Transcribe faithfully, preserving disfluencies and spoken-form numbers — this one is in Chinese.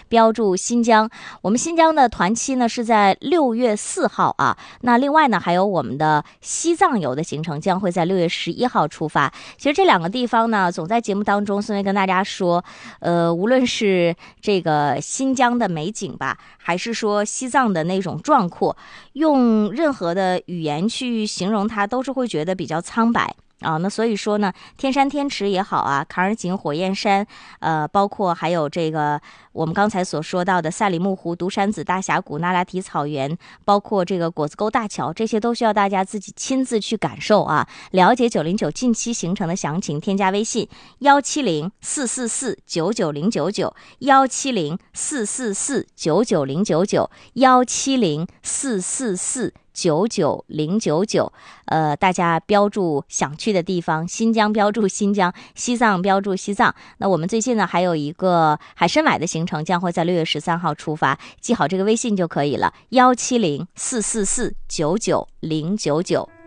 标注新疆。我们新疆的团期呢是在六月四号啊。那另外呢，还有我们的西藏游的行程将会在六月十一号出发。其实这两个地方呢，总在节目当中，孙薇跟大家说，呃，无论是这个新疆的美景吧，还是说西藏的那种壮阔，用任何的语言去形容它，都是会觉得比较苍白。啊，那所以说呢，天山天池也好啊，坎儿井火焰山，呃，包括还有这个我们刚才所说到的赛里木湖、独山子大峡谷、那拉提草原，包括这个果子沟大桥，这些都需要大家自己亲自去感受啊。了解九零九近期行程的详情，添加微信幺七零四四四九九零九九幺七零四四四九九零九九幺七零四四四九九零九九，呃，大家标注想去的地方，新疆标注新疆，西藏标注西藏。那我们最近呢还有一个海参崴的行程，将会在六月十三号出发，记好这个微信就可以了，幺七零四四四九九零九九。